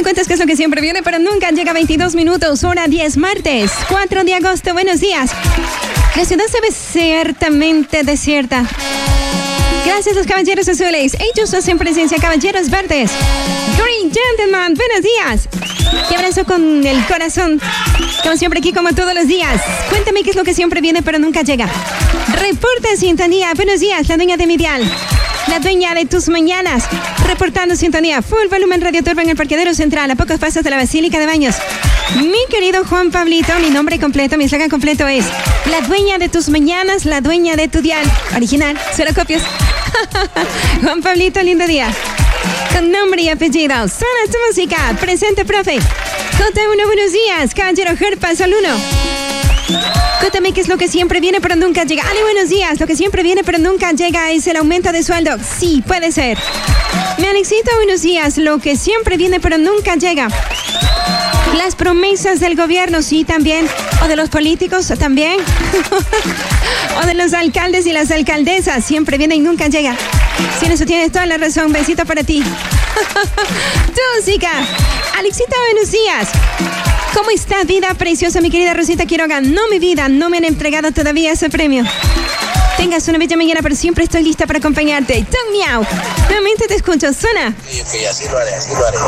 cuentas qué es lo que siempre viene, pero nunca llega. 22 minutos, hora 10, martes 4 de agosto. Buenos días. La ciudad se ve ciertamente desierta. Gracias a los caballeros azules. Ellos hacen presencia, caballeros verdes. Green Gentleman, buenos días. Te abrazo con el corazón. Como siempre aquí, como todos los días. Cuéntame qué es lo que siempre viene, pero nunca llega. Reporta sintonía. Buenos días, la dueña de mi dial. La dueña de tus mañanas. Reportando sintonía. Full volumen Radio Turbo en el parqueadero central, a pocos pasos de la Basílica de Baños. Mi querido Juan Pablito, mi nombre completo, mi eslogan completo es: la dueña de tus mañanas, la dueña de tu dial. Original, cero copias. Juan Pablito, lindo día. Con nombre y apellido. Suena tu música. Presente, profe. J1, buenos días. Caballero Jerpa, Sol 1. Cuéntame qué es lo que siempre viene pero nunca llega. Ale, buenos días. Lo que siempre viene pero nunca llega es el aumento de sueldo. Sí, puede ser. Mi Alexito, buenos días. Lo que siempre viene pero nunca llega. Las promesas del gobierno, sí, también. O de los políticos, también. O de los alcaldes y las alcaldesas. Siempre viene y nunca llega. Si en eso tienes toda la razón. Besito para ti. Tu música. Alexito, buenos días. ¿Cómo está, vida preciosa, mi querida Rosita Quiroga? No, mi vida, no me han entregado todavía ese premio. Tengas una bella mañana, pero siempre estoy lista para acompañarte. ¡Ton miau! Nuevamente te escucho, suena. Sí, así lo haré.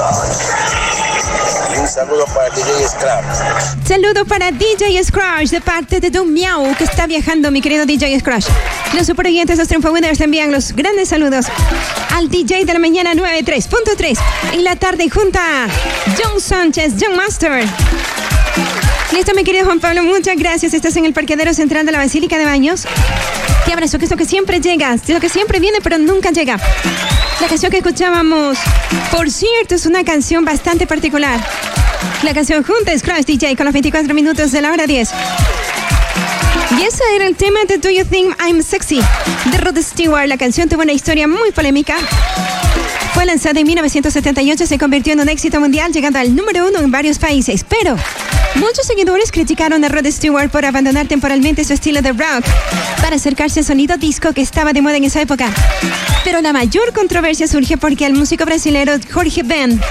Y un saludo para DJ Scratch. Saludo para DJ Scratch de parte de Don Miau, que está viajando, mi querido DJ Scratch. Los supervivientes, los Triunfo Winners, le envían los grandes saludos al DJ de la mañana 93.3. En la tarde junto a John Sánchez, John Master. Listo, mi querido Juan Pablo, muchas gracias. Estás en el parqueadero central de la Basílica de Baños. Te abrazo, que es lo que siempre llega, es lo que siempre viene, pero nunca llega. La canción que escuchábamos, por cierto, es una canción bastante particular. La canción junto a Scratch DJ con los 24 minutos de la hora 10. Y ese era el tema de Do You Think I'm Sexy de Rod Stewart. La canción tuvo una historia muy polémica. Fue lanzada en 1978, se convirtió en un éxito mundial, llegando al número 1 en varios países. Pero muchos seguidores criticaron a Rod Stewart por abandonar temporalmente su estilo de rock para acercarse al sonido disco que estaba de moda en esa época. Pero la mayor controversia surge porque el músico brasileño Jorge Ben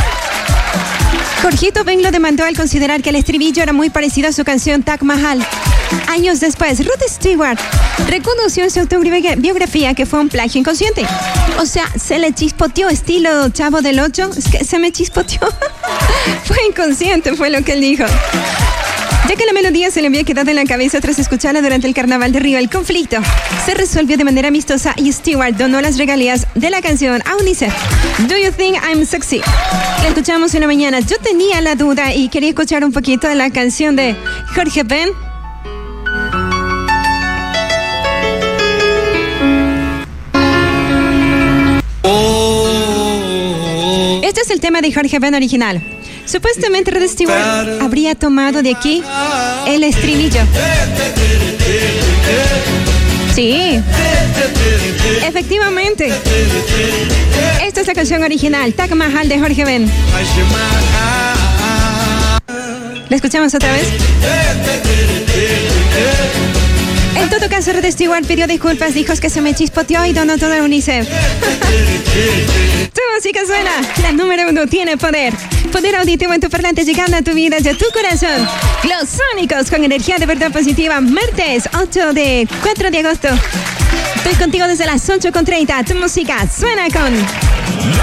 lo demandó al considerar que el estribillo era muy parecido a su canción Taj Mahal. Años después, Rod Stewart reconoció en su autobiografía que fue un plagio inconsciente. O sea, se le chispoteó estilo Chavo del Ocho. Es que se me chispoteó. Fue inconsciente, fue lo que él dijo. Ya que la melodía se le había quedado en la cabeza tras escucharla durante el Carnaval de Río, el conflicto se resolvió de manera amistosa y Stewart donó las regalías de la canción a UNICEF. Do You Think I'm Sexy? La escuchamos en la mañana. Yo tenía la duda y quería escuchar un poquito de la canción de Jorge Ben. Este es el tema de Jorge Ben original. Supuestamente Rod Stewart habría tomado de aquí el estribillo. Sí, efectivamente. Esta es la canción original, Taj Mahal de Jorge Ben. ¿La escuchamos otra vez? En todo caso, Rod Stewart pidió disculpas, dijo que se me chispoteó y donó todo a UNICEF. Tu música suena, la número 1 tiene poder. Poder auditivo en tu parlante llegando a tu vida y a tu corazón. Los Sónicos con energía de verdad positiva. Martes 4 de agosto. Estoy contigo desde las 8:30. Tu música suena con...